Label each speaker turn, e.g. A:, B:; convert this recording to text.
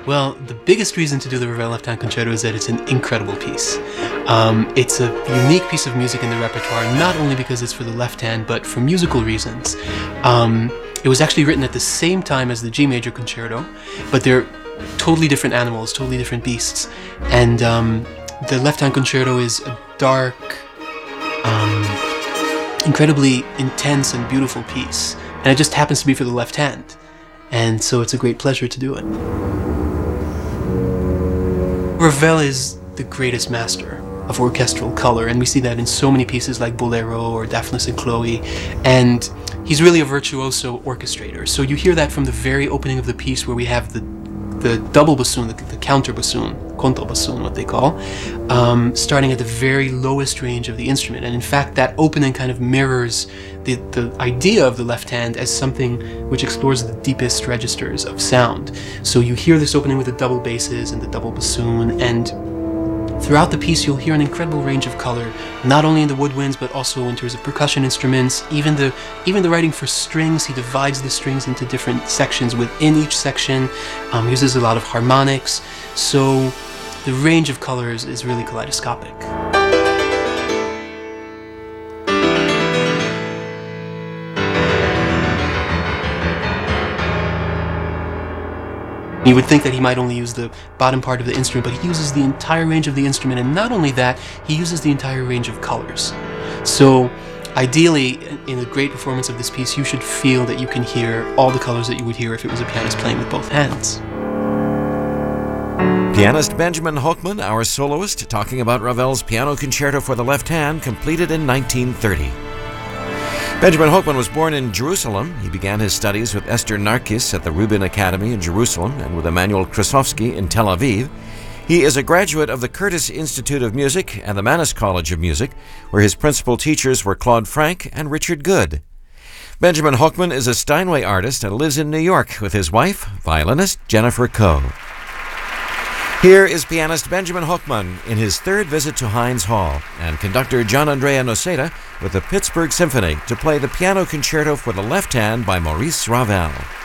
A: Well, the biggest reason to do the Ravel Left Hand Concerto is that it's an incredible piece. It's a unique piece of music in the repertoire, not only because it's for the left hand, but for musical reasons. It was actually written at the same time as the G Major Concerto, but they're totally different animals, totally different beasts. And the Left Hand Concerto is a dark, incredibly intense and beautiful piece. And it just happens to be for the left hand. And so it's a great pleasure to do it. Ravel is the greatest master of orchestral color, and we see that in so many pieces like Bolero or Daphnis and Chloe, and he's really a virtuoso orchestrator. So you hear that from the very opening of the piece, where we have the double bassoon, the counter bassoon, contrabassoon, what they call, starting at the very lowest range of the instrument. And in fact, that opening kind of mirrors the idea of the left hand as something which explores the deepest registers of sound. So you hear this opening with the double basses and the double bassoon, and throughout the piece you'll hear an incredible range of color, not only in the woodwinds but also in terms of percussion instruments. Even the writing for strings, he divides the strings into different sections within each section, uses a lot of harmonics, so the range of colors is really kaleidoscopic. You would think that he might only use the bottom part of the instrument, but he uses the entire range of the instrument, and not only that, he uses the entire range of colors. So ideally, in a great performance of this piece, you should feel that you can hear all the colors that you would hear if it was a pianist playing with both hands.
B: Pianist Benjamin Hochman, our soloist, talking about Ravel's Piano Concerto for the Left Hand, completed in 1930. Benjamin Hochman was born in Jerusalem. He began his studies with Esther Narkis at the Rubin Academy in Jerusalem and with Emanuel Krasovsky in Tel Aviv. He is a graduate of the Curtis Institute of Music and the Mannes College of Music, where his principal teachers were Claude Frank and Richard Good. Benjamin Hochman is a Steinway artist and lives in New York with his wife, violinist Jennifer Coe. Here is pianist Benjamin Hochman in his third visit to Heinz Hall, and conductor Gian Andrea Noceda with the Pittsburgh Symphony to play the Piano Concerto for the Left Hand by Maurice Ravel.